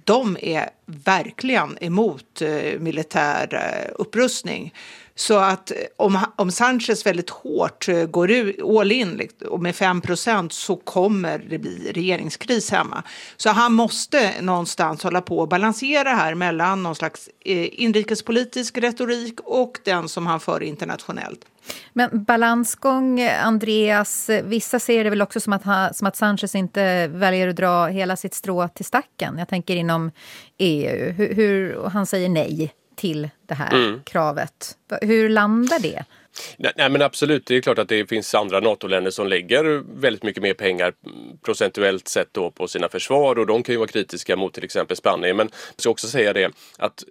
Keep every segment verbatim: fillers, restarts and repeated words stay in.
de är verkligen emot eh, militär eh, upprustning. Så att om, om Sanchez väldigt hårt går ur, all in och med fem procent så kommer det bli regeringskris hemma. Så han måste någonstans hålla på och balansera här mellan någon slags eh, inrikespolitisk retorik och den som han för internationellt. Men balansgång, Andreas, vissa ser det väl också som att, ha, som att Sanchez inte väljer att dra hela sitt strå till stacken. Jag tänker inom E U, hur, hur han säger nej till det här mm. kravet. Hur landar det? Nej, nej men absolut, det är klart att det finns andra NATO-länder som lägger väldigt mycket mer pengar procentuellt sett då på sina försvar och de kan ju vara kritiska mot till exempel Spanien. Men jag ska också säga det att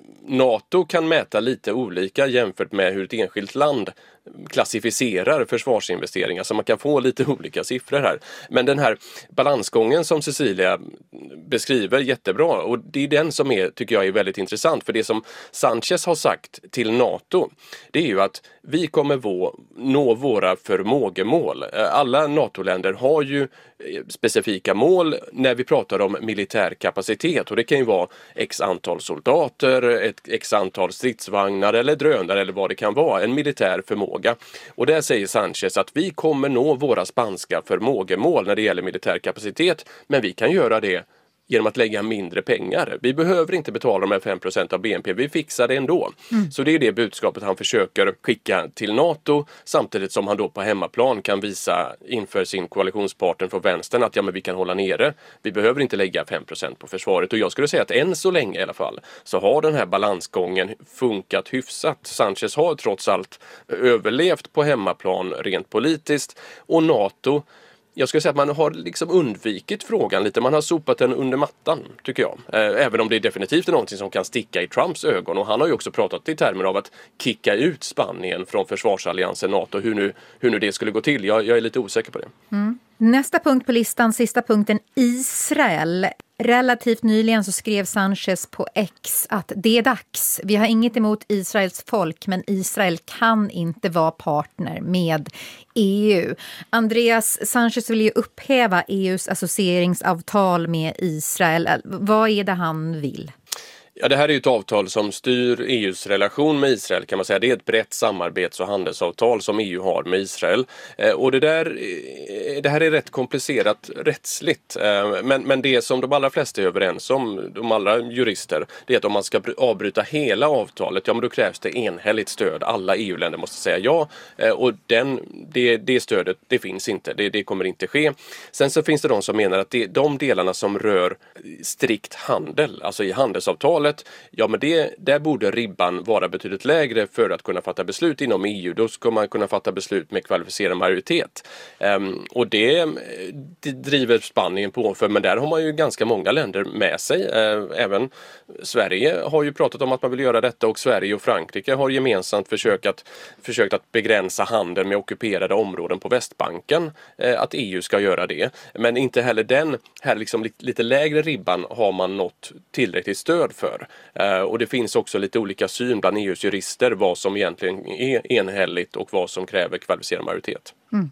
NATO kan mäta lite olika jämfört med hur ett enskilt land klassificerar försvarsinvesteringar, så man kan få lite olika siffror här. Men den här balansgången som Cecilia beskriver jättebra, och det är den som är, tycker jag är väldigt intressant, för det som Sanchez har sagt till NATO, det är ju att vi kommer vå, nå våra förmågemål. Alla NATO-länder har ju specifika mål när vi pratar om militär kapacitet, och det kan ju vara x antal soldater, ett x antal stridsvagnar eller drönare eller vad det kan vara, en militär förmåga. Och där säger Sanchez att vi kommer nå våra spanska förmågemål när det gäller militär kapacitet, men vi kan göra det genom att lägga mindre pengar. Vi behöver inte betala de här fem procent av B N P, vi fixar det ändå. Mm. Så det är det budskapet han försöker skicka till NATO, samtidigt som han då på hemmaplan kan visa inför sin koalitionspartner från vänstern att ja, men vi kan hålla nere. Vi behöver inte lägga fem procent på försvaret, och jag skulle säga att än så länge i alla fall så har den här balansgången funkat hyfsat. Sanchez har trots allt överlevt på hemmaplan rent politiskt, och NATO, jag skulle säga att man har liksom undvikit frågan lite. Man har sopat den under mattan, tycker jag. Även om det definitivt är någonting som kan sticka i Trumps ögon. Och han har ju också pratat i termer av att kicka ut Spanien från försvarsalliansen NATO. Hur nu, hur nu det skulle gå till. Jag, jag är lite osäker på det. Mm. Nästa punkt på listan, sista punkten, Israel. Relativt nyligen så skrev Sanchez på X att det är dags. Vi har inget emot Israels folk, men Israel kan inte vara partner med E U. Andreas, Sanchez vill ju upphäva E U:s associeringsavtal med Israel. Vad är det han vill? Ja, det här är ju ett avtal som styr E U:s relation med Israel, kan man säga. Det är ett brett samarbets- och handelsavtal som E U har med Israel. Eh, och det, där, eh, det här är rätt komplicerat rättsligt. Eh, men, men det som de allra flesta är överens om, de allra jurister, det är att om man ska avbryta hela avtalet, ja men då krävs det enhälligt stöd. Alla E U-länder måste säga ja. Eh, och den, det, det stödet, det finns inte. Det, det kommer inte ske. Sen så finns det de som menar att det, de delarna som rör strikt handel, alltså i handelsavtalet, ja men det, där borde ribban vara betydligt lägre för att kunna fatta beslut inom E U. Då ska man kunna fatta beslut med kvalificerad majoritet. Um, och det, det driver Spanien på för, men där har man ju ganska många länder med sig. Uh, även Sverige har ju pratat om att man vill göra detta, och Sverige och Frankrike har gemensamt försökt att, försökt att begränsa handeln med ockuperade områden på Västbanken. Uh, att E U ska göra det. Men inte heller den här liksom lite, lite lägre ribban har man nått tillräckligt stöd för. Uh, och det finns också lite olika syn bland E U:s jurister vad som egentligen är enhälligt och vad som kräver kvalificerad majoritet. Mm.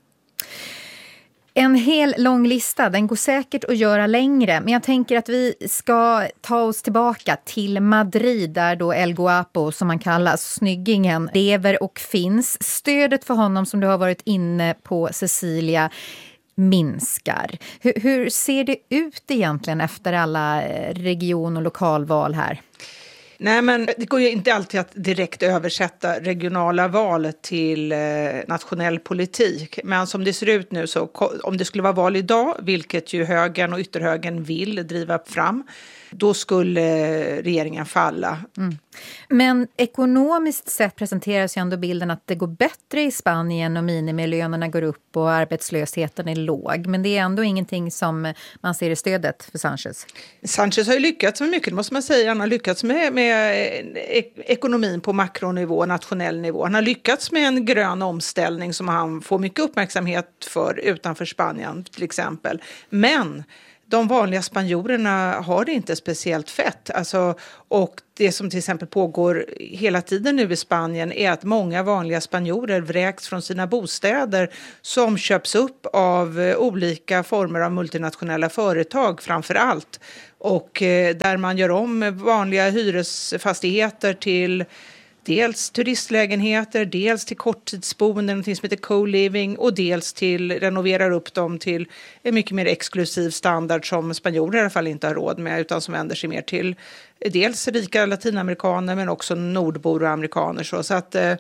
En hel lång lista, den går säkert att göra längre, men jag tänker att vi ska ta oss tillbaka till Madrid där då El Guapo, som man kallas, snyggingen, lever och finns. Stödet för honom, som du har varit inne på, Cecilia, minskar. Hur, hur ser det ut egentligen efter alla region- och lokalval här? Nej, men det går ju inte alltid att direkt översätta regionala val till eh, nationell politik. Men som det ser ut nu, så om det skulle vara val idag, vilket ju högern och ytterhögern vill driva fram, då skulle regeringen falla. Mm. Men ekonomiskt sett presenteras ju ändå bilden att det går bättre i Spanien och minimilönerna går upp och arbetslösheten är låg. Men det är ändå ingenting som man ser i stödet för Sanchez. Sanchez har ju lyckats med mycket, måste man säga. Han har lyckats med, med ekonomin på makronivå, nationell nivå. Han har lyckats med en grön omställning som han får mycket uppmärksamhet för utanför Spanien till exempel. Men de vanliga spanjorerna har det inte speciellt fett. Alltså, och det som till exempel pågår hela tiden nu i Spanien är att många vanliga spanjorer vräks från sina bostäder som köps upp av olika former av multinationella företag framför allt. Och eh, där man gör om vanliga hyresfastigheter till dels turistlägenheter, dels till korttidsboenden, något som heter co-living, och dels till renoverar upp dem till en mycket mer exklusiv standard som spanjorer i alla fall inte har råd med, utan som vänder sig mer till dels rika latinamerikaner men också nordbor och amerikaner. Så, så att eh,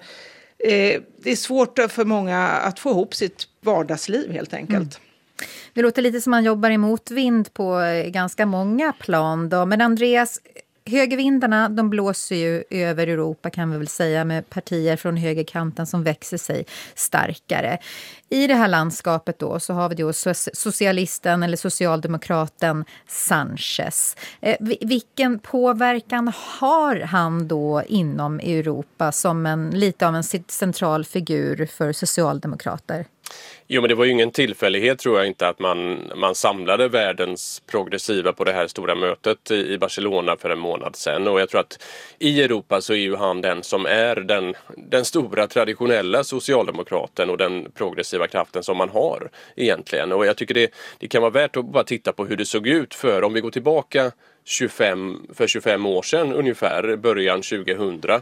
det är svårt för många att få ihop sitt vardagsliv helt enkelt. Mm. Det låter lite som man jobbar i motvind på ganska många plan då. Men Andreas, högervindarna, de blåser ju över Europa kan vi väl säga, med partier från högerkanten som växer sig starkare. I det här landskapet då så har vi då socialisten eller socialdemokraten Sánchez. Eh, vilken påverkan har han då inom Europa som en, lite av en central figur för socialdemokrater? Jo, men det var ju ingen tillfällighet tror jag inte att man, man samlade världens progressiva på det här stora mötet i Barcelona för en månad sedan. Och jag tror att i Europa så är ju han den som är den, den stora traditionella socialdemokraten och den progressiva kraften som man har egentligen. Och jag tycker det, det kan vara värt att bara titta på hur det såg ut för, om vi går tillbaka tjugofem, för tjugofem år sedan ungefär, början tjugohundra,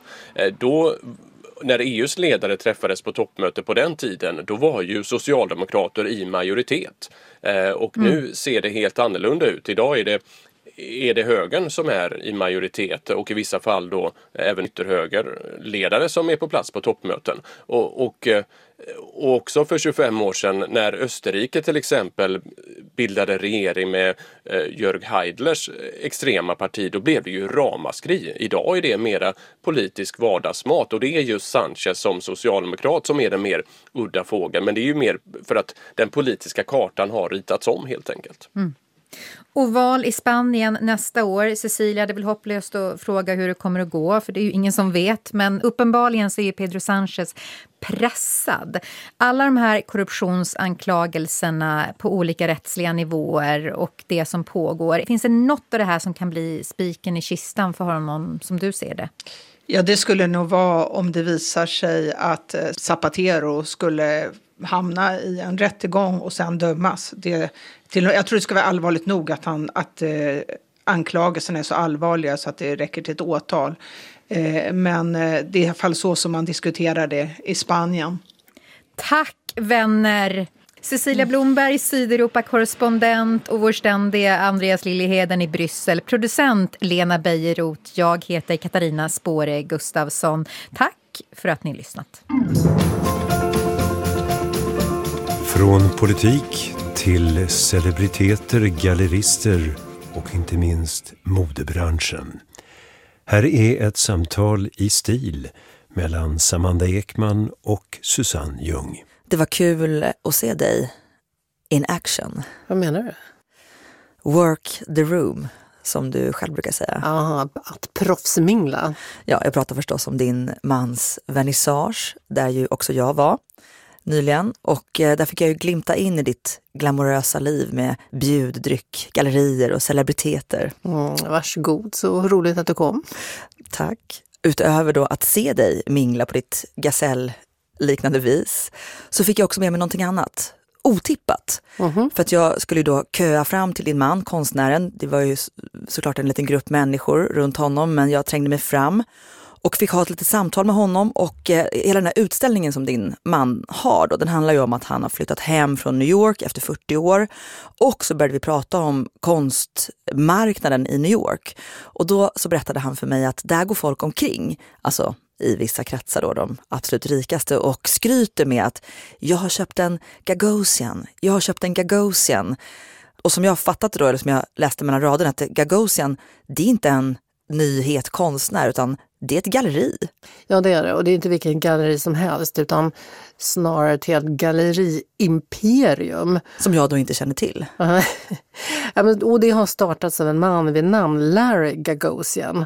då när E U:s ledare träffades på toppmöte på den tiden, då var ju socialdemokrater i majoritet. Eh, och mm. nu ser det helt annorlunda ut. Idag är det, är det högern som är i majoritet och i vissa fall då även ytterhögerledare som är på plats på toppmöten. Och, och, och också för tjugofem år sedan när Österrike till exempel bildade regering med eh, Jörg Haidlers extrema parti, då blev det ju ramaskri. Idag är det mera politisk vardagsmat och det är just Sánchez som socialdemokrat som är den mer udda fågeln. Men det är ju mer för att den politiska kartan har ritats om helt enkelt. Mm. Och val i Spanien nästa år. Cecilia, det är väl hopplöst att fråga hur det kommer att gå, för det är ju ingen som vet. Men uppenbarligen så är Pedro Sánchez pressad. Alla de här korruptionsanklagelserna på olika rättsliga nivåer och det som pågår. Finns det något av det här som kan bli spiken i kistan för honom som du ser det? Ja, det skulle nog vara om det visar sig att Zapatero skulle hamna i en rättegång och sen dömas. Det, till, jag tror det ska vara allvarligt nog att, han, att eh, anklagelserna är så allvarliga så att det räcker till ett åtal. Eh, men eh, det är i alla fall så som man diskuterar det i Spanien. Tack vänner! Cecilia Blomberg, Sydeuropa-korrespondent, och vår ständiga Andreas Liljeheden i Bryssel. Producent Lena Beijeroth. Jag heter Katarina Spåre Gustafsson. Tack för att ni lyssnat. Från politik till celebriteter, gallerister och inte minst modebranschen. Här är ett samtal i stil mellan Samanda Ekman och Susanne Ljung. Det var kul att se dig in action. Vad menar du? Work the room, som du själv brukar säga. Ja, att proffsmingla. Ja, jag pratar förstås om din mans vernissage, där ju också jag var nyligen. Och där fick jag ju glimta in i ditt glamorösa liv med bjuddryck, gallerier och celebriteter. Mm, varsågod, så roligt att du kom. Tack. Utöver då att se dig mingla på ditt gasell liknande vis, så fick jag också med mig någonting annat. Otippat. Mm-hmm. För att jag skulle då köa fram till din man, konstnären. Det var ju såklart en liten grupp människor runt honom, men jag trängde mig fram och fick ha ett litet samtal med honom. Och eh, hela den här utställningen som din man har då, den handlar ju om att han har flyttat hem från New York efter fyrtio år. Och så började vi prata om konstmarknaden i New York. Och då så berättade han för mig att där går folk omkring, alltså i vissa kretsar då, de absolut rikaste, och skryter med att jag har köpt en Gagosian, jag har köpt en Gagosian. Och som jag har fattat då, eller som jag läste mellan raderna, att Gagosian, det är inte en nyhet konstnär, utan det är ett galleri. Ja, det är det. Och det är inte vilken galleri som helst, utan snarare ett helt galleriimperium. Som jag då inte känner till. Ja, men, och det har startats av en man vid namn Larry Gagosian,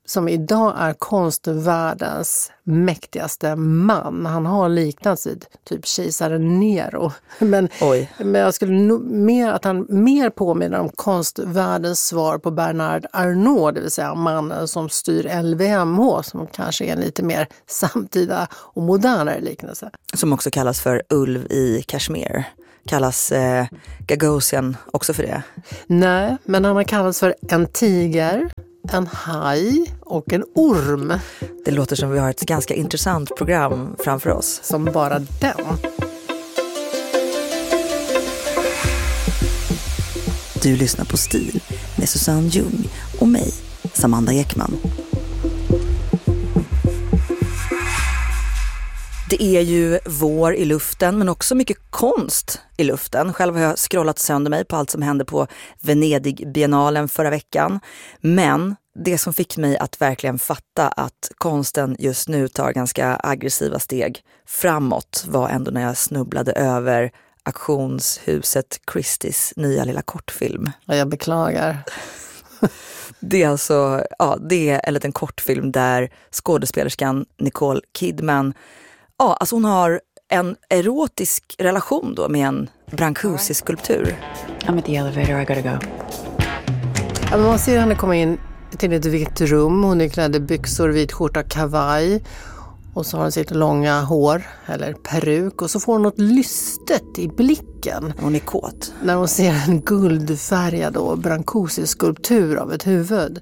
som idag är konstvärldens mäktigaste man. Han har liknats vid typ kejsaren Nero. Men, Oj. men jag skulle nog mer att han mer påminner om konstvärldens svar på Bernard Arnault, det vill säga mannen som styr L V M H, som kanske är en lite mer samtida och modernare liknelse. Som också kallas för ulv i Kashmir. Kallas eh, Gagosian också för det? Nej, men han har kallats för en tiger, en haj och en orm. Det låter som vi har ett ganska intressant program framför oss. Som bara den. Du lyssnar på Stil med Susanne Ljung och mig, Samantha Ekman. Det är ju vår i luften, men också mycket konst i luften. Själv har jag scrollat sönder mig på allt som hände på Venedig-biennalen förra veckan. Men det som fick mig att verkligen fatta att konsten just nu tar ganska aggressiva steg framåt var ändå när jag snubblade över auktionshuset Christie's nya lilla kortfilm. Jag beklagar. Det är alltså ja, det är en liten kortfilm där skådespelerskan Nicole Kidman, ja, alltså hon har en erotisk relation då med en Brancusi-skulptur. I'm at the elevator, I gotta go. Ja, man ser henne komma in till ett vitt rum. Hon är klädd i byxor, vit skjorta, kavaj. Och så har hon sitt långa hår, eller peruk. Och så får hon något lystet i blicken. Hon är kåt. När hon ser en guldfärgad och Brancusi-skulptur av ett huvud.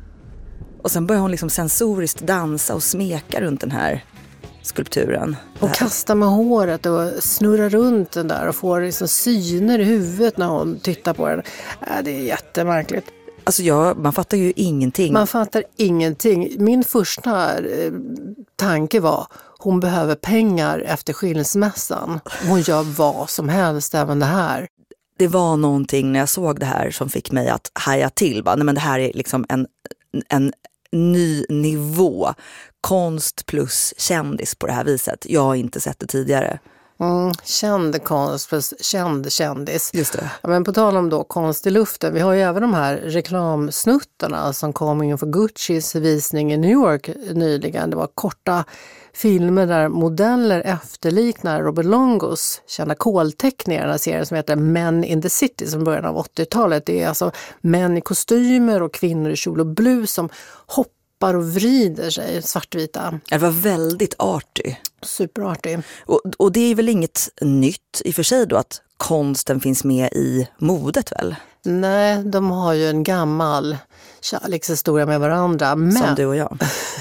Och sen börjar hon liksom sensoriskt dansa och smeka runt den här skulpturen. Hon kastar med håret och snurrar runt den där och får liksom syner i huvudet när hon tittar på den. Äh, det är jättemärkligt. Alltså ja, man fattar ju ingenting. Man fattar ingenting. Min första eh, tanke var hon behöver pengar efter skilsmässan. Hon gör vad som helst, även det här. Det var någonting när jag såg det här som fick mig att haja till. Bara, nej men det här är liksom en, en ny nivå. Konst plus kändis på det här viset. Jag har inte sett det tidigare. Mm, känd konst plus känd kändis. Just det. Ja, men på tal om då konst i luften, vi har ju även de här reklamsnuttarna som kom inför Guccis visning i New York nyligen. Det var korta filmer där modeller efterliknar Robert Longos kända kolteckningar, den här serien som heter Men in the City som början av åttiotalet. Det är alltså män i kostymer och kvinnor i kjol och blus som hoppar och vrider sig, svartvita. Det var väldigt artig. Superartig. Och, och det är väl inget nytt i och för sig då att konsten finns med i modet väl? Nej, de har ju en gammal kärlekshistoria med varandra. Men... Som du och jag.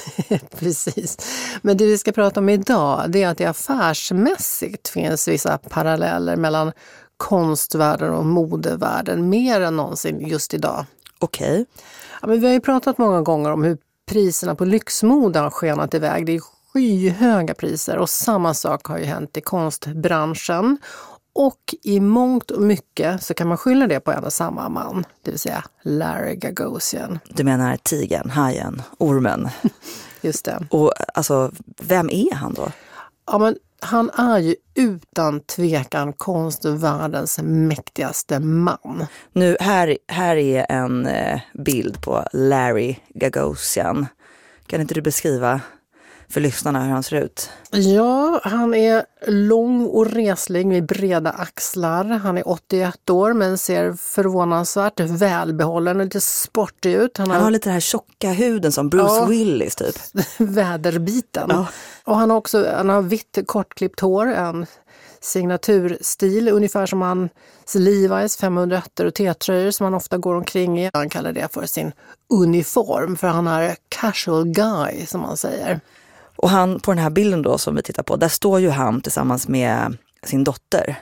Precis. Men det vi ska prata om idag, det är att det affärsmässigt finns vissa paralleller mellan konstvärlden och modevärlden mer än någonsin just idag. Okej. Okay. Ja, men vi har ju pratat många gånger om hur priserna på lyxmode har skenat iväg. Det är skyhöga priser och samma sak har ju hänt i konstbranschen. Och i mångt och mycket så kan man skylla det på en och samma man, det vill säga Larry Gagosian. Du menar tigern, hajen, ormen? Just det. Och alltså, vem är han då? Ja, men han är ju utan tvekan konstvärldens mäktigaste man. Nu, här, här är en eh, bild på Larry Gagosian. Kan inte du beskriva för lyssnarna hur han ser ut? Ja, han är lång och reslig med breda axlar. Han är åttioett år men ser förvånansvärt välbehållen och lite sportig ut. Han har, han har lite den här tjocka huden som Bruce ja, Willis typ. Väderbiten. Ja. Och han har också han har vitt kortklippt hår, en signaturstil ungefär som hans Levi's femhundraett och T-tröjor som han ofta går omkring i. Han kallar det för sin uniform för han är casual guy som man säger. Och han på den här bilden då som vi tittar på, där står ju han tillsammans med sin dotter.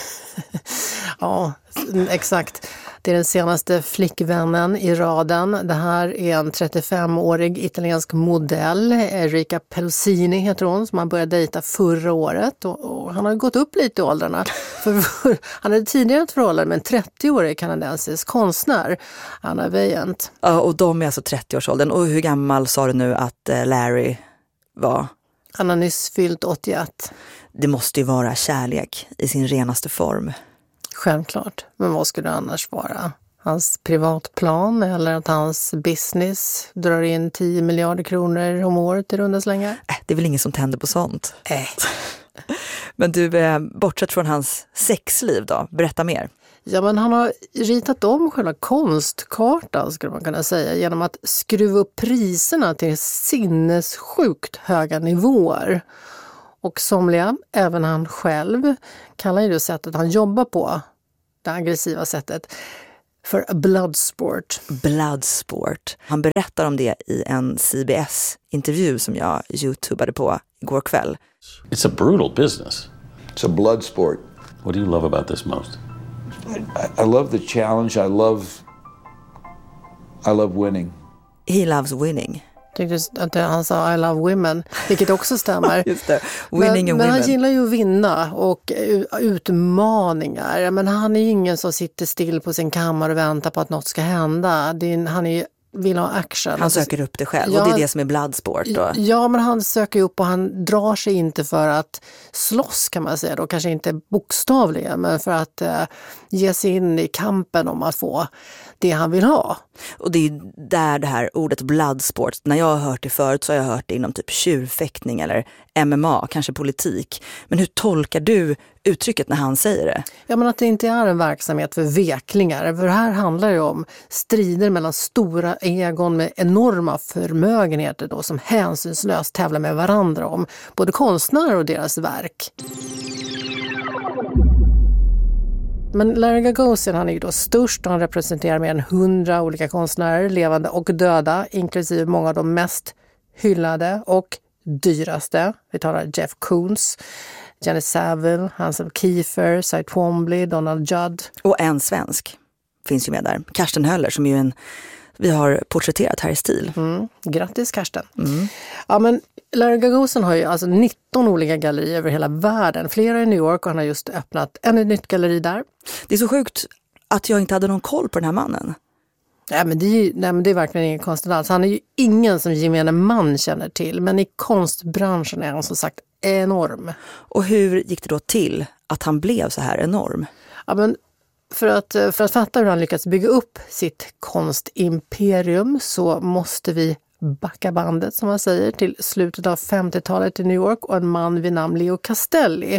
Ja, exakt. Det är den senaste flickvännen i raden. Det här är en trettiofemårig italiensk modell. Enrica Pelosini heter hon, som han började dejta förra året. Och, och han har gått upp lite i åldrarna. För, för, han hade tidigare ett förhållande med en trettioårig kanadensisk konstnär, Anna Vejent. Ja, och de är alltså trettioårsåldern. Och hur gammal sa du nu att Larry var? Han har nyss fyllt åttioett. Det måste ju vara kärlek i sin renaste form. Självklart. Men vad skulle det annars vara? hans privatplan eller att hans business drar in tio miljarder kronor om året i runda slängar? Äh, det är väl ingen som tänder på sånt. Äh. Men du, eh, bortsett från hans sexliv då, berätta mer. Ja, men han har ritat om själva konstkartan, skulle man kunna säga, genom att skruva upp priserna till sinnessjukt höga nivåer. Och somliga, även han själv, kallar ju det sättet han jobbar på, det aggressiva sättet, för bloodsport. Bloodsport. Han berättar om det i en C B S-intervju som jag youtubade på igår kväll. It's a brutal business. It's a blood sport. What do you love about this most? I, I love the challenge. I love I love winning. He loves winning. Tyckte att han sa I love women, vilket också stämmer. Just det. Winning men, and men han women. gillar ju att vinna och utmaningar. Men han är ju ingen som sitter still på sin kammare och väntar på att något ska hända. Det är, han är ju vill ha action. Han söker upp det själv, ja, och det är det som är bloodsport då. Ja, men han söker upp och han drar sig inte för att slåss, kan man säga då. Kanske inte bokstavligen, men för att eh, ge sig in i kampen om att få det han vill ha. Och det är där det här ordet bloodsport, när jag har hört det förut så har jag hört det inom typ tjurfäktning eller M M A, kanske politik. Men hur tolkar du uttrycket när han säger det? Ja, men att det inte är en verksamhet för veklingar. För det här handlar ju om strider mellan stora egon med enorma förmögenheter då, som hänsynslöst tävlar med varandra om både konstnärer och deras verk. Men Larry Gagosian, han är ju då störst och han representerar mer än hundra olika konstnärer, levande och döda, inklusive många av de mest hyllade och dyraste. Vi talar Jeff Koons, Jenny Saville, Hansel Kiefer, Cy Twombly, Donald Judd. Och en svensk finns ju med där. Karsten Höller, som ju en, vi har porträtterat här i stil. Mm. Grattis Karsten. Mm. Ja, men Larry Gagosian har ju alltså nitton olika gallerier över hela världen. Flera i New York, och han har just öppnat ännu ett nytt galleri där. Det är så sjukt att jag inte hade någon koll på den här mannen. Ja, men det är ju, nej, men det är verkligen ingen konstigt alls. Han är ju ingen som gemene man känner till. Men i konstbranschen är han som sagt enorm. Och hur gick det då till att han blev så här enorm? Ja, men för att, för att fatta hur han lyckats bygga upp sitt konstimperium så måste vi backa bandet, som man säger, till slutet av femtiotalet i New York och en man vid namn Leo Castelli.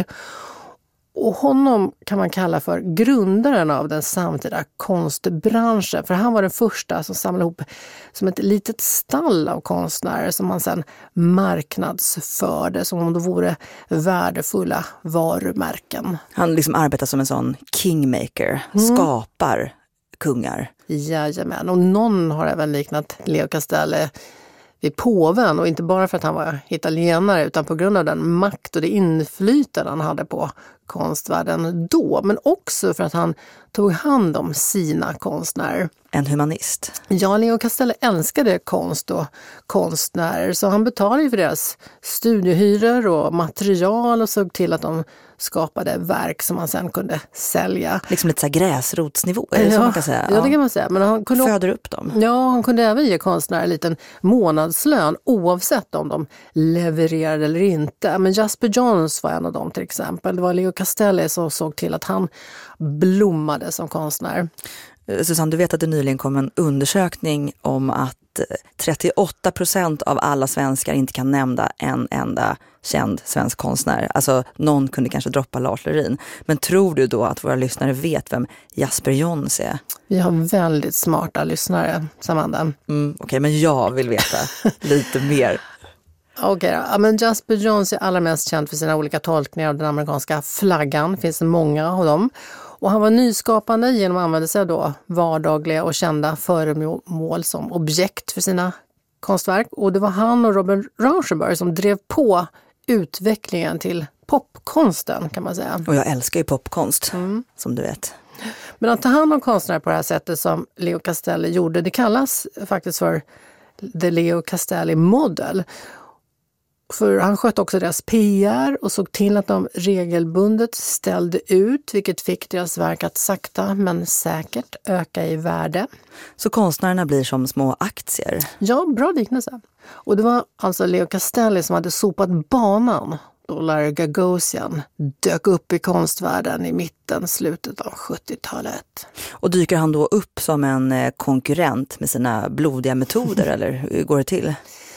Och honom kan man kalla för grundaren av den samtida konstbranschen. För han var den första som samlade ihop som ett litet stall av konstnärer som man sedan marknadsförde som om det vore värdefulla varumärken. Han liksom arbetar som en sån kingmaker, mm. skapar kungar. Jajamän, och någon har även liknat Leo Castelli vid påven, och inte bara för att han var italienare utan på grund av den makt och det inflytande han hade på konstvärlden då, men också för att han tog hand om sina konstnärer. En humanist. Ja, Leo Castelli älskade konst och konstnärer, så han betalade ju för deras studiehyror och material och såg till att de skapade verk som man sen kunde sälja. Liksom lite så här gräsrotsnivå, är det ja, så man kan säga? Ja, det kan man säga. Men han kunde föder upp dem. Ja, han kunde även ge konstnärer en liten månadslön oavsett om de levererade eller inte. Men Jasper Johns var en av dem till exempel. Det var Leo Castelli som såg till att han blommade som konstnär. Susanne, du vet att det nyligen kom en undersökning om att trettioåtta procent av alla svenskar inte kan nämna en enda känd svensk konstnär. Alltså någon kunde kanske droppa Lars Lerin. Men tror du då att våra lyssnare vet vem Jasper Johns är? Vi har väldigt smarta lyssnare, Samanda. Mm, Okej, okay, men jag vill veta lite mer. Okej, okay, ja, men Jasper Johns är allra mest känd för sina olika tolkningar av den amerikanska flaggan. Det finns många av dem. Och han var nyskapande genom att använda sig av då vardagliga och kända föremål som objekt för sina konstverk. Och det var han och Robert Rauschenberg som drev på utvecklingen till popkonsten, kan man säga. Och jag älskar ju popkonst, mm. som du vet. Men att ta hand om konstnärer på det här sättet som Leo Castelli gjorde, det kallas faktiskt för The Leo Castelli Model. För han sköt också deras P R och såg till att de regelbundet ställde ut, vilket fick deras verk att sakta men säkert öka i värde. Så konstnärerna blir som små aktier? Ja, bra liknelse. Och det var alltså Leo Castelli som hade sopat banan då Larry Gagosian dök upp i konstvärlden i mitten, slutet av sjuttiotalet. Och dyker han då upp som en konkurrent med sina blodiga metoder eller hur går det till?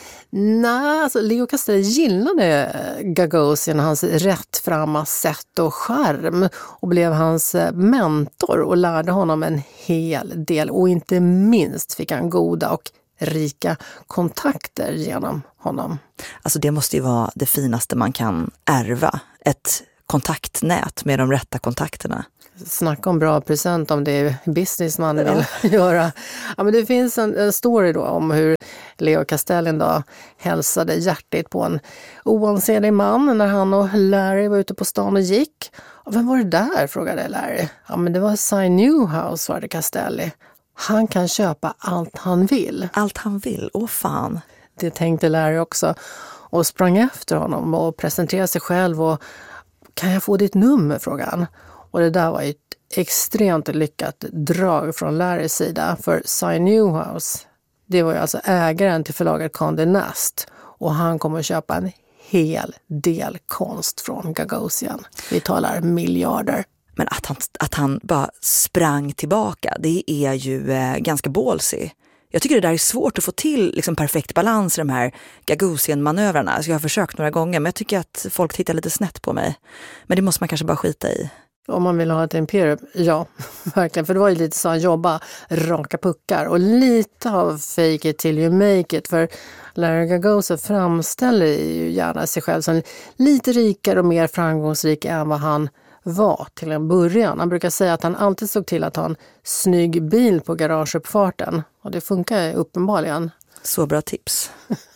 Nej, alltså Leo Castelli gillade Gagosian, hans rättframma sätt och charm och blev hans mentor och lärde honom en hel del. Och inte minst fick han goda och rika kontakter genom honom. Alltså det måste ju vara det finaste man kan ärva. Ett kontaktnät med de rätta kontakterna. Snacka om bra present om det är business man vill ja. göra. Ja, men det finns en, en story då om hur Leo Castelli då hälsade hjärtigt på en oansenlig man när han och Larry var ute på stan och gick. Och vem var det där, frågade Larry. Ja, men det var Cy Newhouse, svarade Castelli. Han kan köpa allt han vill. Allt han vill? Åh fan. Det tänkte Larry också och sprang efter honom och presenterade sig själv och kan jag få ditt nummer, frågade han. Och det där var ett extremt lyckat drag från Larrys sida, för Cy Newhouse, det var ju alltså ägaren till förlaget Condé Nast och han kommer att köpa en hel del konst från Gagosian. Vi talar miljarder. Men att han, att han bara sprang tillbaka, det är ju eh, ganska ballsy. Jag tycker det där är svårt att få till liksom, perfekt balans i de här Gagosian-manövrarna. Alltså, jag har försökt några gånger men jag tycker att folk tittar lite snett på mig. Men det måste man kanske bara skita i. Om man vill ha ett imperium, ja, verkligen. För det var ju lite så att jobba raka puckar och lite av fake it till you make it. För Larry Gagosian framställer ju gärna sig själv som lite rikare och mer framgångsrik än vad han var till en början. Han brukar säga att han alltid såg till att ha en snygg bil på garageuppfarten. Och det funkar uppenbarligen. Så bra tips.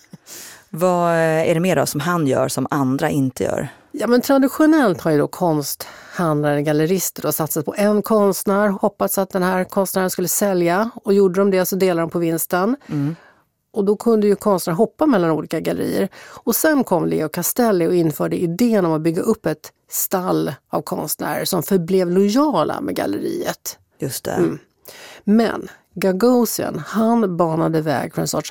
Vad är det mer då som han gör som andra inte gör? Ja, men traditionellt har ju då konsthandlare, gallerister då satsat på en konstnär, hoppats att den här konstnären skulle sälja och gjorde de det så delade de på vinsten. Mm. Och då kunde ju konstnärer hoppa mellan olika gallerier. Och sen kom Leo Castelli och införde idén om att bygga upp ett stall av konstnärer som förblev lojala med galleriet. Just det. Mm. Men Gagosian, han banade väg för en sorts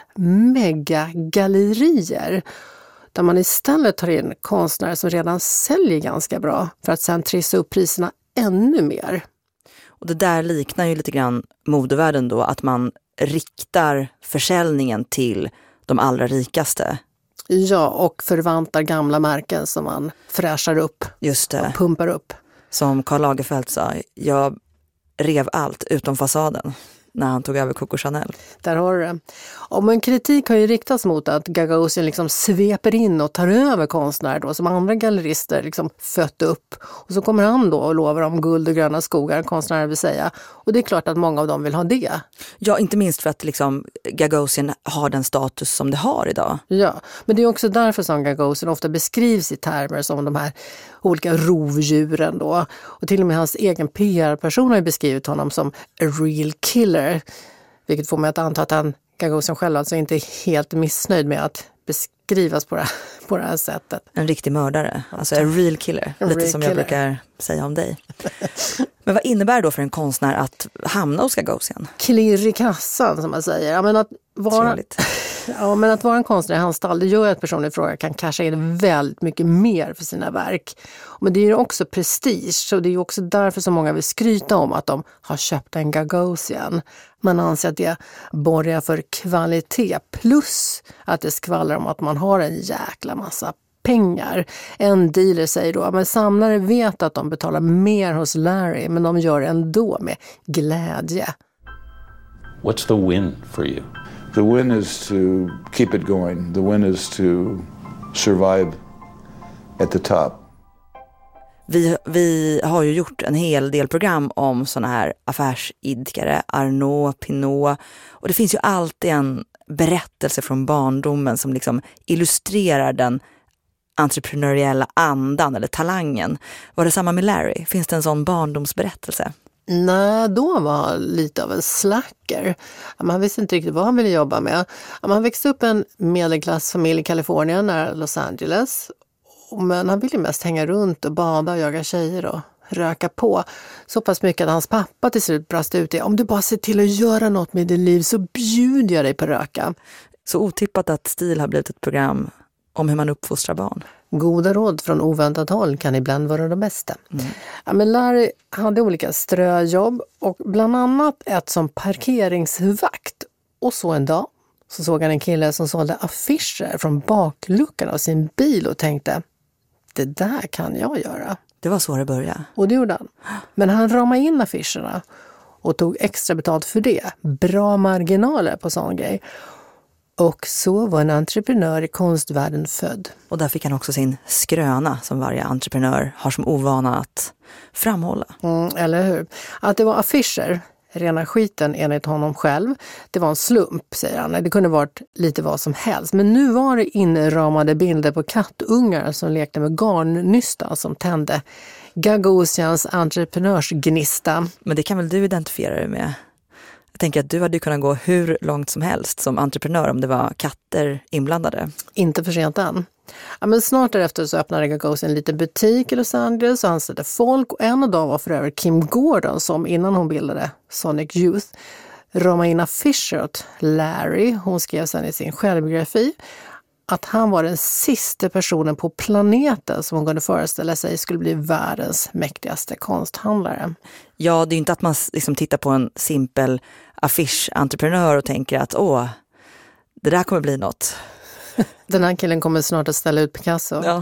megagallerier där man istället tar in konstnärer som redan säljer ganska bra för att sen trissa upp priserna ännu mer. Och det där liknar ju lite grann modevärlden då, att man riktar försäljningen till de allra rikaste. Ja, och förvantar gamla märken som man fräschar upp. Just det. Och pumpar upp. Som Karl Lagerfeld sa, jag rev allt utom fasaden när han tog över Coco Chanel. Där har du det. Och men kritik har ju riktats mot att Gagosian liksom sveper in och tar över konstnärer då, som andra gallerister liksom fött upp. Och så kommer han då och lovar om guld och gröna skogar, konstnärer vill säga. Och det är klart att många av dem vill ha det. Ja, inte minst för att liksom Gagosian har den status som det har idag. Ja, men det är också därför som Gagosian ofta beskrivs i termer som de här olika rovdjuren då. Och till och med hans egen P R-person har ju beskrivit honom som a real killer. Vilket får mig att anta att han, Gagosian själv, alltså inte är helt missnöjd med att beskrivas på det, på det här sättet. En riktig mördare, alltså en real killer. En lite real som killer. Jag brukar säga om dig. Men vad innebär då för en konstnär att hamna hos Gagosian? Klirr i kassan, som man säger. Ja, men att vara, ja, men att vara en konstnär i hans stall, det gör att personen i fråga kan casha in väldigt mycket mer för sina verk. Men det är ju också prestige, så det är ju också därför som många vill skryta om att de har köpt en Gagosian. Man anser att det borgar för kvalitet, plus att det skvallrar om att man har en jäkla massa pengar. En dealer säger då, men samlare vet att de betalar mer hos Larry, men de gör ändå med glädje. What's the win for you? The win is to keep it going. The win is to survive at the top. Vi, vi har ju gjort en hel del program om såna här affärsidkare, Arnault, Pinault, och det finns ju alltid en berättelse från barndomen som liksom illustrerar den entreprenöriella andan eller talangen. Var det samma med Larry? Finns det en sån barndomsberättelse? Nej, då var han lite av en slacker. Man visste inte riktigt vad han ville jobba med. Han växte upp en medelklassfamilj i Kalifornien nära Los Angeles. Men han ville mest hänga runt och bada och jaga tjejer och röka på. Så pass mycket att hans pappa till slut brast ut i, om du bara ser till att göra något med ditt liv så bjuder jag dig på röka. Så otippat att Stil har blivit ett program om hur man uppfostrar barn. Goda råd från oväntat håll kan ibland vara de bästa. Mm. Ja, men Larry hade olika ströjobb och bland annat ett som parkeringsvakt. Och så en dag så såg han en kille som sålde affischer från bakluckan av sin bil och tänkte, det där kan jag göra. Det var så det började. Och det gjorde han. Men han ramade in affischerna och tog extra betalt för det. Bra marginaler på sån grej. Och så var en entreprenör i konstvärlden född. Och där fick han också sin skröna som varje entreprenör har som ovana att framhålla. Mm, eller hur? Att det var affischer, rena skiten enligt honom själv. Det var en slump, säger han. Det kunde varit lite vad som helst. Men nu var det inramade bilder på kattungar som lekte med garnnystan som tände Gagosians entreprenörsgnista. Men det kan väl du identifiera dig med? Jag tänker att du hade kunnat gå hur långt som helst som entreprenör om det var katter inblandade. Inte för sent än. Ja, men snart därefter så öppnade Gagosian en liten butik i Los Angeles och anställde folk. Och en av dem var för övrigt Kim Gordon som innan hon bildade Sonic Youth ramade in affischer åt Larry. Hon skrev sedan i sin självbiografi att han var den sista personen på planeten som hon kunde föreställa sig skulle bli världens mäktigaste konsthandlare. Ja, det är inte att man liksom tittar på en simpel affischentreprenör och tänker att åh, det där kommer bli något. Den här killen kommer snart att ställa ut Picasso. Ja.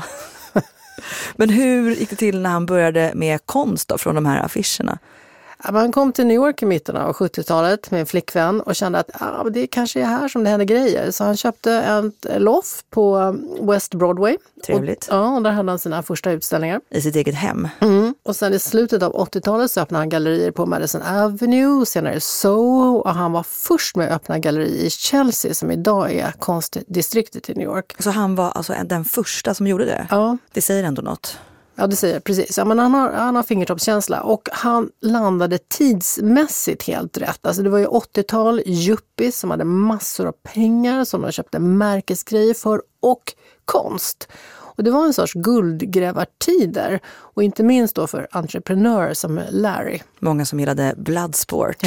Men hur gick det till när han började med konst då, från de här affischerna? Han kom till New York i mitten av sjuttiotalet med en flickvän och kände att ah, det kanske är här som det händer grejer. Så han köpte ett loft på West Broadway. Trevligt. Och, ja, och där hade han sina första utställningar. I sitt eget hem. Mm. Och sen i slutet av åttiotalet så öppnade han gallerier på Madison Avenue, senare Soho. Och han var först med att öppna galleri i Chelsea som idag är konstdistriktet i New York. Så han var alltså den första som gjorde det? Ja. Det säger ändå något. Ja, det säger jag, precis. Ja, men han har, han har fingertoppskänsla och han landade tidsmässigt helt rätt. Alltså det var ju åttiotal yuppies som hade massor av pengar som de köpte märkesgrejer för och konst. Och det var en sorts guldgrävartider och inte minst då för entreprenörer som Larry. Många som gillade Bloodsport.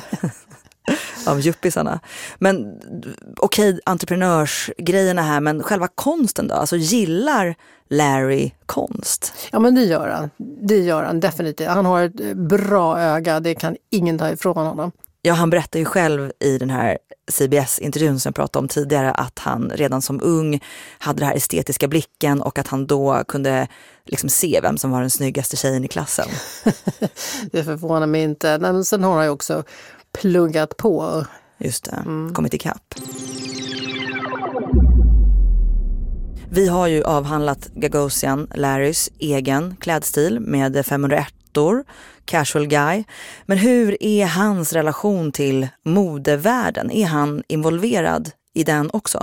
Av yuppisarna. Men okej, okay, entreprenörsgrejerna här, men själva konsten då? Alltså gillar Larry konst? Ja, men det gör han. Det gör han definitivt. Han har ett bra öga, det kan ingen ta ifrån honom. Ja, han berättar ju själv i den här C B S-intervjun som jag pratade om tidigare att han redan som ung hade den här estetiska blicken och att han då kunde liksom se vem som var den snyggaste tjejen i klassen. Det förvånar mig inte. Men sen har han ju också pluggat på. Just det, mm. kommit ikapp. Vi har ju avhandlat Gagosian, Larrys egen klädstil med femhundraett-or, casual guy. Men hur är hans relation till modevärlden? Är han involverad i den också?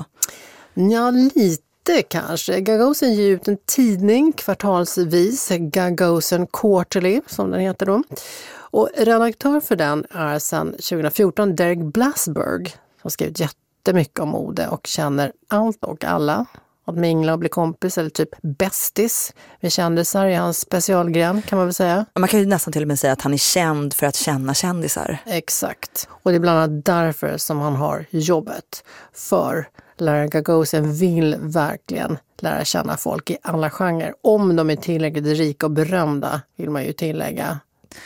Ja, lite kanske. Gagosian ger ut en tidning kvartalsvis, Gagosian Quarterly som den heter då. Och redaktör för den är sedan tjugohundrafjorton Derek Blasberg som skrivit jättemycket om mode och känner allt och alla. Att mingla och bli kompis eller typ bästis med kändisar i hans specialgren kan man väl säga. Man kan ju nästan till och med säga att han är känd för att känna kändisar. Exakt. Och det är bland annat därför som han har jobbet. För Larry Gagosian vill verkligen lära känna folk i alla genrer. Om de är tillräckligt rika och berömda vill man ju tillägga.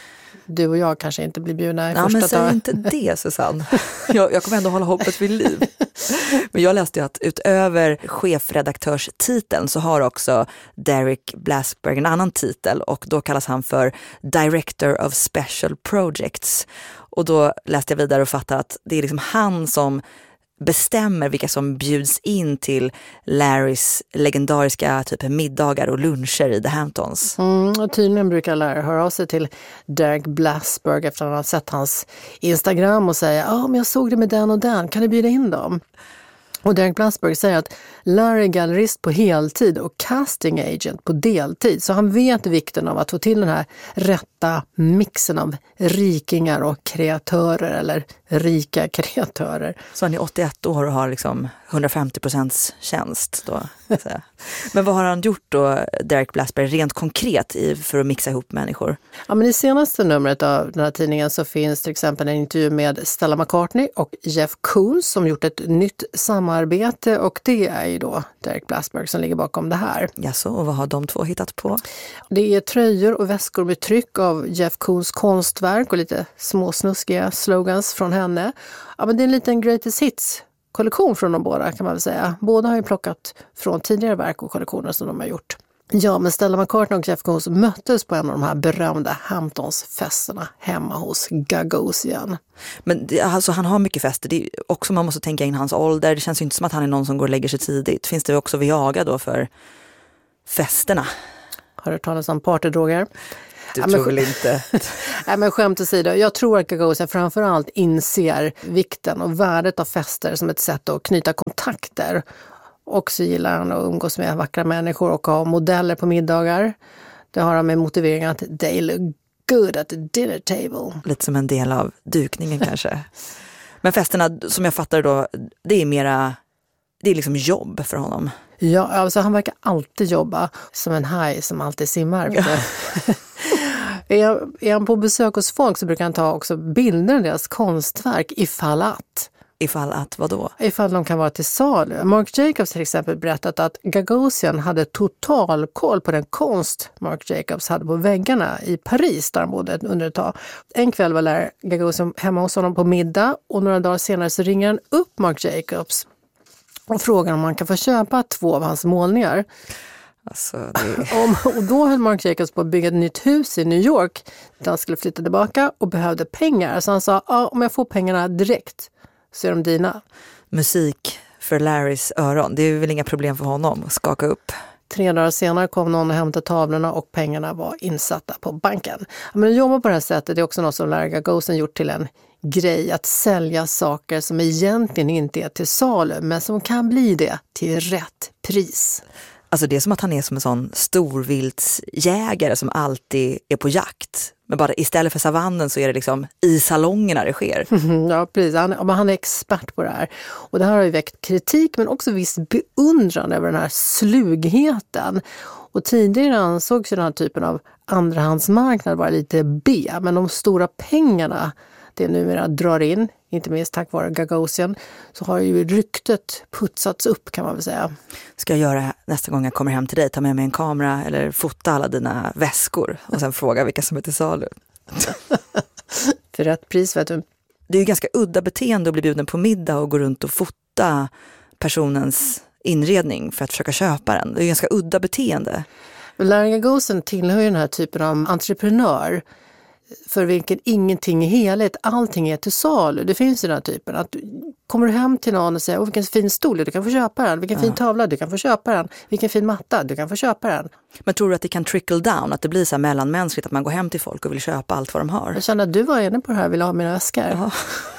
Du och jag kanske inte blir bjudna i ja, första men säg taget. inte det, Susanne. Jag, jag kommer ändå hålla hoppet vid liv. Men jag läste ju att utöver chefredaktörstiteln så har också Derek Blasberg en annan titel och då kallas han för Director of Special Projects. Och då läste jag vidare och fattade att det är liksom han som bestämmer vilka som bjuds in till Larrys legendariska typ middagar och luncher i The Hamptons. Mm, och tydligen brukar Larry höra av sig till Derek Blasberg efter att han har sett hans Instagram och säga ja, ah, men jag såg det med den och den, kan du bjuda in dem? Och Derek Blasberg säger att Larry är gallerist på heltid och casting agent på deltid. Så han vet vikten av att få till den här rätta mixen av rikingar och kreatörer eller rika kreatörer. Så han är åttioett år och har liksom hundrafemtio procents tjänst då. Men vad har han gjort då, Derek Blasberg, rent konkret i, för att mixa ihop människor? Ja, men i senaste numret av den här tidningen så finns till exempel en intervju med Stella McCartney och Jeff Koons som gjort ett nytt samarbete samarbete och det är ju då Derek Blasberg som ligger bakom det här. Ja, så, och vad har de två hittat på? Det är tröjor och väskor med tryck av Jeff Koons konstverk och lite småsnuskiga slogans från henne. Ja, men det är en liten greatest hits-kollektion från de båda kan man väl säga. Båda har ju plockat från tidigare verk och kollektioner som de har gjort. Ja, men Stella McCartney och Jeff Koons möttes på en av de här berömda Hamptons-festerna hemma hos Gagosian. Men det, alltså, han har mycket fester. Det är också, man måste tänka in hans ålder. Det känns ju inte som att han är någon som går och lägger sig tidigt. Finns det också Viagra då för festerna? Har du talat om partydroger? Du ja, tror men, väl inte? Nej, men skämt åsido. Jag tror att Gagosian framförallt inser vikten och värdet av fester som ett sätt att knyta kontakter. Och så gillar han att umgås med vackra människor och ha modeller på middagar. Det har han med motiveringen att they look good at the dinner table. Lite som en del av dukningen kanske. Men festerna, som jag fattar då, det är mera, det är liksom jobb för honom. Ja, alltså han verkar alltid jobba som en haj som alltid simmar. Ja. är, är han på besök hos folk så brukar han ta också bilder av deras konstverk ifall att. Ifall att vad då? Ifall de kan vara till salu. Marc Jacobs till exempel berättat att Gagosian hade total koll på den konst Marc Jacobs hade på väggarna i Paris där han bodde under ett tag. En kväll var Larry Gagosian hemma hos honom på middag och några dagar senare så ringer han upp Marc Jacobs och frågar om han kan få köpa två av hans målningar. Alltså, det... om, och då höll Marc Jacobs på att bygga ett nytt hus i New York där han skulle flytta tillbaka och behövde pengar. Så han sa, ja, om jag får pengarna direkt så är de dina. Musik för Larrys öron, det är väl inga problem för honom att skaka upp. Tre dagar senare kom någon och hämtade tavlorna och pengarna var insatta på banken. Men att jobba på det här sättet är också något som Larry Gagosian gjort till en grej. Att sälja saker som egentligen inte är till salu men som kan bli det till rätt pris. Alltså det är som att han är som en sån storviltsjägare som alltid är på jakt. Men bara istället för savannen så är det liksom i salongerna det sker. Ja, precis. Han, han är expert på det här. Och det här har ju väckt kritik men också viss beundran över den här slugheten. Och tidigare ansågs ju den här typen av andrahandsmarknad vara lite B. Men de stora pengarna det numera drar in, inte minst tack vare Gagosian, så har ju ryktet putsats upp kan man väl säga. Ska jag göra nästa gång jag kommer hem till dig? Ta med mig en kamera eller fota alla dina väskor och sen fråga vilka som är till salu. För rätt pris vet du. Det är ju ganska udda beteende att bli bjuden på middag och gå runt och fota personens inredning för att försöka köpa den. Det är ju ganska udda beteende. Larry Gagosian tillhör ju den här typen av entreprenör för vilken ingenting är heligt, allting är till salu. Det finns ju den här typen att kommer du hem till någon och säger, åh vilken fin stol, du kan få köpa den. Vilken ja. fin tavla, du kan få köpa den. Vilken fin matta, du kan få köpa den. Men tror du att det kan trickle down, att det blir så här mellanmänskligt, att man går hem till folk och vill köpa allt vad de har? Jag känner att du var inne på det här, vill ha mina väskor. Ja.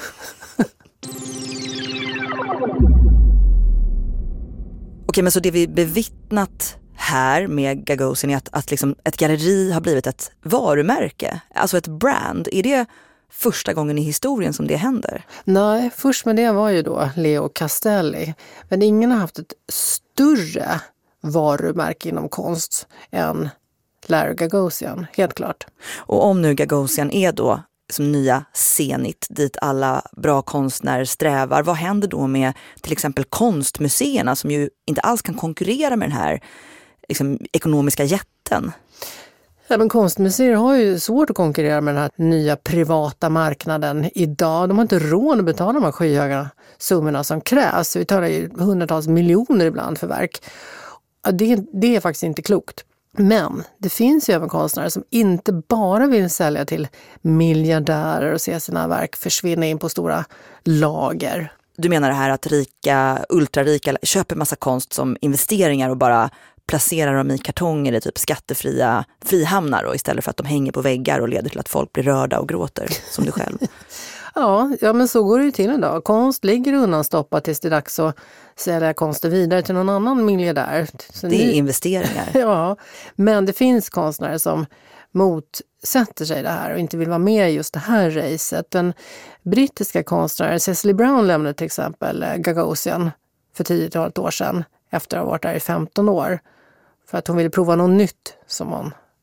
Okej, men så det vi bevittnat här med Gagosian är att, att liksom ett galleri har blivit ett varumärke, alltså ett brand. Är det första gången i historien som det händer? Nej, först med det var ju då Leo Castelli. Men ingen har haft ett större varumärke inom konst än Larry Gagosian, helt klart. Och om nu Gagosian är då som nya Zenit dit alla bra konstnärer strävar, vad händer då med till exempel konstmuseerna som ju inte alls kan konkurrera med den här liksom, ekonomiska jätten? Ja, men konstmuseer har ju svårt att konkurrera med den här nya privata marknaden idag. De har inte råd att betala de här skyhöga summorna som krävs. Vi talar ju hundratals miljoner ibland för verk. Ja, det, det är faktiskt inte klokt. Men det finns ju även konstnärer som inte bara vill sälja till miljardärer och se sina verk försvinna in på stora lager. Du menar det här att rika, ultrarika köper massa konst som investeringar och bara placerar dem i kartonger i typ skattefria frihamnar och istället för att de hänger på väggar och leder till att folk blir rörda och gråter som du själv. ja, ja, men så går det ju till idag. Konst ligger undanstoppat tills det är dags att sälja konsten vidare till någon annan miljardär. Så det är ni... investeringar. ja, men det finns konstnärer som motsätter sig det här och inte vill vara med i just det här racet. Den brittiska konstnären Cecily Brown lämnade till exempel Gagosian för tiotalet år sedan efter att ha varit där i femton år. För att hon ville prova något nytt, som hon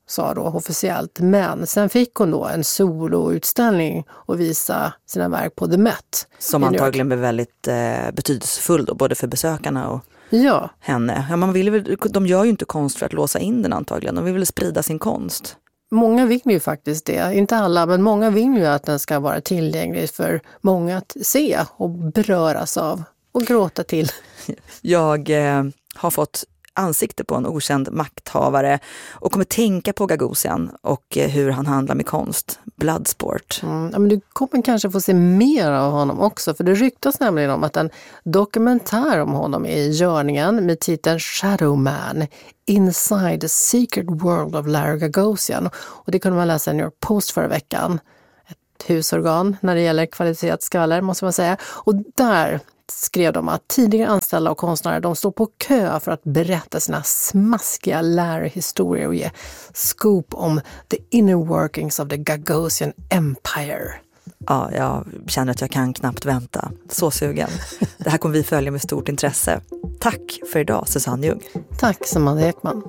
sa då officiellt. Men sen fick hon då en soloutställning och visa sina verk på The Met. Som antagligen blev väldigt eh, betydelsefull då, både för besökarna och ja. henne. Ja, man vill väl, de gör ju inte konst för att låsa in den antagligen. De vill väl sprida sin konst. Många vill ju faktiskt det. Inte alla, men många vill ju att den ska vara tillgänglig för många att se och beröras av och gråta till. Jag eh, har fått ansikte på en okänd makthavare och kommer tänka på Gagosian och eh, hur han handlar med konst. Bloodsport. Mm, ja, men du kommer kanske få se mer av honom också, för det ryktas nämligen om att en dokumentär om honom är i görningen med titeln Shadow Man, Inside the Secret World of Larry Gagosian. Och det kunde man läsa i New York Post förra veckan. Ett husorgan när det gäller kvalitetsskvaller, måste man säga. Och där skrev de att tidigare anställda och konstnärer, de står på kö för att berätta sina smaskiga Larry-historier och ge scoop om the inner workings of the Gagosian Empire. Ja, jag känner att jag kan knappt vänta. Så sugen. Det här kommer vi följa med stort intresse. Tack för idag, Susanne Ljung. Tack, Samantha Ekman.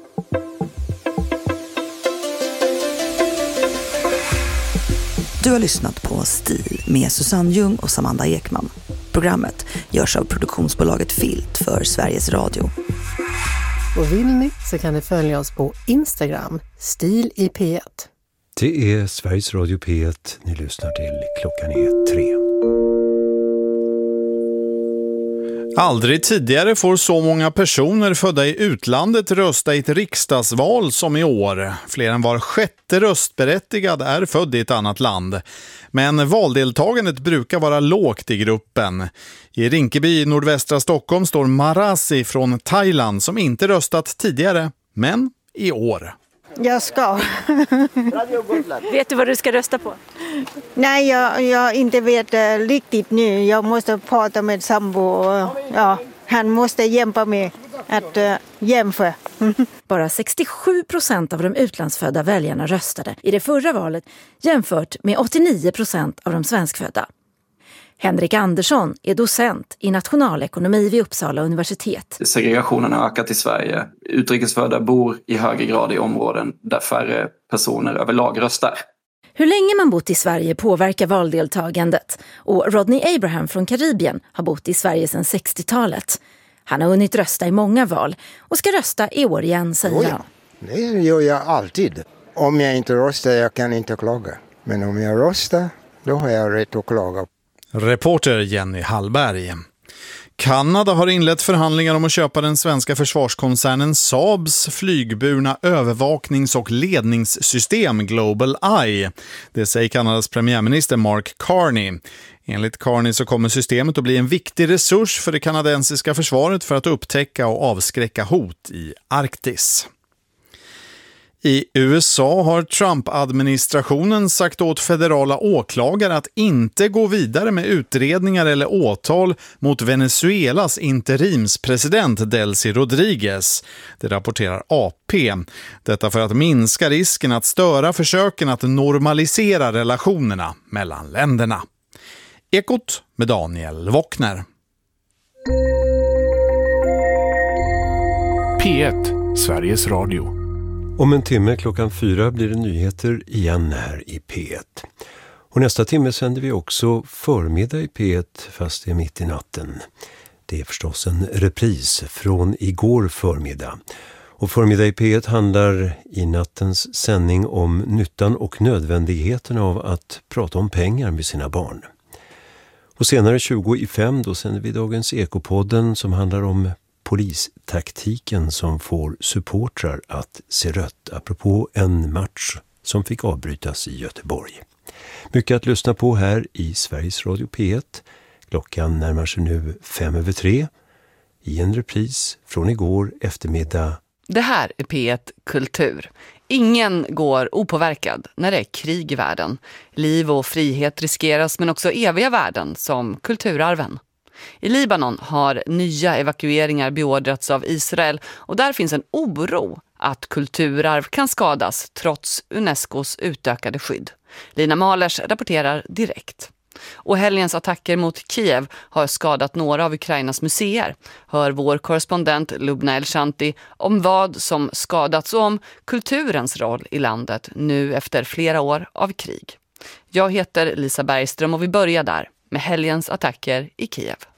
Du har lyssnat på Stil med Susanne Ljung och Samantha Ekman. Programmet görs av produktionsbolaget Filt för Sveriges Radio. Och vill ni så kan ni följa oss på Instagram, Stil i P ett. Det är Sveriges Radio P ett. Ni lyssnar till. Klockan är tre. Aldrig tidigare får så många personer födda i utlandet rösta i ett riksdagsval som i år. Fler än var sjätte röstberättigad är född i ett annat land. Men valdeltagandet brukar vara lågt i gruppen. I Rinkeby i nordvästra Stockholm står Marasi från Thailand som inte röstat tidigare, men i år. Jag ska. Vet du vad du ska rösta på? Nej, jag, jag inte vet uh, riktigt nu. Jag måste prata med sambo. Uh, ja, han måste hjälpa mig att uh, jämföra. Bara sextiosju procent av de utlandsfödda väljarna röstade i det förra valet jämfört med åttionio procent av de svenskfödda. Henrik Andersson är docent i nationalekonomi vid Uppsala universitet. Segregationen har ökat i Sverige. Utrikesfödda bor i högre grad i områden där färre personer överlag röstar. Hur länge man bott i Sverige påverkar valdeltagandet. Och Rodney Abraham från Karibien har bott i Sverige sedan sextiotalet. Han har hunnit rösta i många val och ska rösta i år igen, säger oh ja. han. Det gör jag alltid. Om jag inte röstar, jag kan inte klaga. Men om jag röstar, då har jag rätt att klaga. Reporter Jenny Hallberg. Kanada har inlett förhandlingar om att köpa den svenska försvarskoncernen Saabs flygburna övervaknings- och ledningssystem Global Eye. Det säger Kanadas premiärminister Mark Carney. Enligt Carney så kommer systemet att bli en viktig resurs för det kanadensiska försvaret för att upptäcka och avskräcka hot i Arktis. I U S A har Trump-administrationen sagt åt federala åklagare att inte gå vidare med utredningar eller åtal mot Venezuelas interimspresident Delcy Rodriguez. Det rapporterar A P. Detta för att minska risken att störa försöken att normalisera relationerna mellan länderna. Ekot med Daniel Wockner. P ett, Sveriges Radio. Om en timme klockan fyra blir det nyheter igen här i P ett. Och nästa timme sänder vi också förmiddag i P ett fast det är mitt i natten. Det är förstås en repris från igår förmiddag. Och förmiddag i P ett handlar i nattens sändning om nyttan och nödvändigheten av att prata om pengar med sina barn. Och senare tjugo i fem då sänder vi dagens Ekopodden som handlar om polistaktiken som får supportrar att se rött apropå en match som fick avbrytas i Göteborg. Mycket att lyssna på här i Sveriges Radio P ett. Klockan närmar sig nu fem över tre i en repris från igår eftermiddag. Det här är P ett Kultur. Ingen går opåverkad när det är krig i världen. Liv och frihet riskeras men också eviga värden som kulturarven. I Libanon har nya evakueringar beordrats av Israel och där finns en oro att kulturarv kan skadas trots Unescos utökade skydd. Lina Mahlers rapporterar direkt. Och helgens attacker mot Kiev har skadat några av Ukrainas museer. Hör vår korrespondent Lubna Elshanti om vad som skadats och om kulturens roll i landet nu efter flera år av krig. Jag heter Lisa Bergström och vi börjar där med helgens attacker i Kiev.